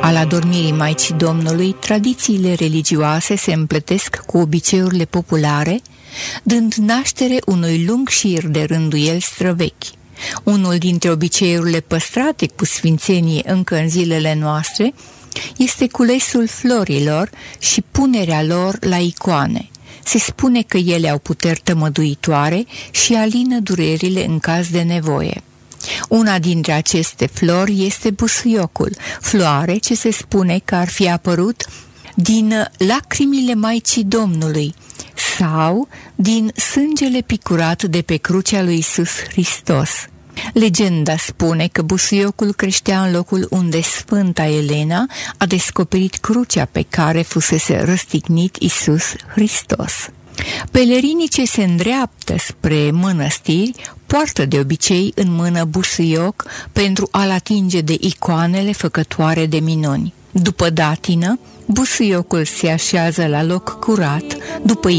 al adormirii Maicii Domnului, tradițiile religioase se împletesc cu obiceiurile populare, dând naștere unui lung șir de rânduieli străvechi. Unul dintre obiceiurile păstrate cu sfințenie încă în zilele noastre este culesul florilor și punerea lor la icoane. Se spune că ele au puteri tămăduitoare și alină durerile în caz de nevoie. Una dintre aceste flori este busuiocul, floare ce se spune că ar fi apărut din lacrimile Maicii Domnului sau din sângele picurat de pe crucea lui Iisus Hristos. Legenda spune că busuiocul creștea în locul unde Sfânta Elena a descoperit crucea pe care fusese răstignit Iisus Hristos. Pelerinii ce se îndreaptă spre mănăstiri poartă de obicei în mână busuioc pentru a-l atinge de icoanele făcătoare de minuni. După datină, busuiocul se așează la loc curat, după